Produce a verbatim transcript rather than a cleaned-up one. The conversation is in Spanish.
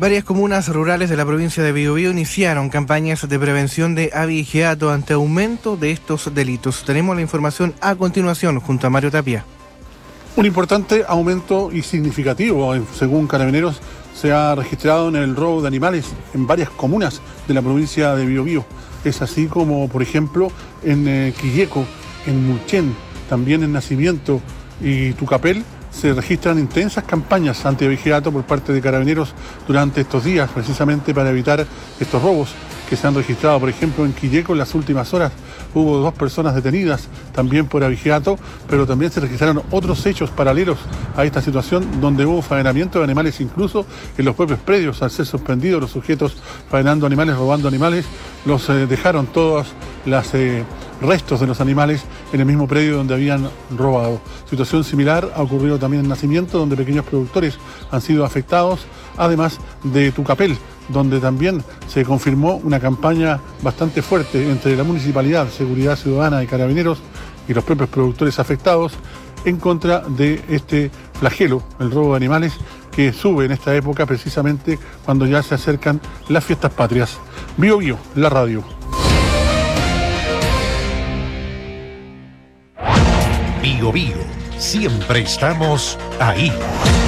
Varias comunas rurales de la provincia de Biobío iniciaron campañas de prevención de abigeato ante aumento de estos delitos. Tenemos la información a continuación junto a Mario Tapia. Un importante aumento y significativo, según Carabineros, se ha registrado en el robo de animales en varias comunas de la provincia de Biobío. Es así como, por ejemplo, en eh, Quilleco, en Mulchen, también en Nacimiento y Tucapel, se registran intensas campañas anti-abigeato por parte de Carabineros durante estos días, precisamente para evitar estos robos que se han registrado. Por ejemplo, en Quilleco en las últimas horas hubo dos personas detenidas también por abigeato, pero también se registraron otros hechos paralelos a esta situación donde hubo faenamiento de animales incluso en los propios predios. Al ser suspendidos los sujetos faenando animales, robando animales, los eh, dejaron todos los eh, restos de los animales en el mismo predio donde habían robado. Situación similar ha ocurrido también en Nacimiento, donde pequeños productores han sido afectados, además de Tucapel, donde también se confirmó una campaña bastante fuerte entre la Municipalidad, Seguridad Ciudadana y Carabineros y los propios productores afectados en contra de este flagelo, el robo de animales, que sube en esta época precisamente cuando ya se acercan las fiestas patrias. Biobío, la radio. Biobío, siempre estamos ahí.